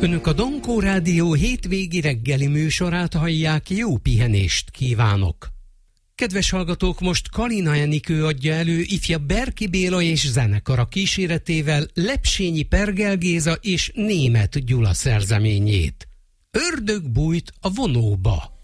Önök a Dankó Rádió hétvégi reggeli műsorát hallják, jó pihenést kívánok! Kedves hallgatók, most Kalina Enikő adja elő ifja Berki Béla és zenekara kíséretével Lepsényi Pergel Géza és Németh Gyula szerzeményét. Ördög bújt a vonóba.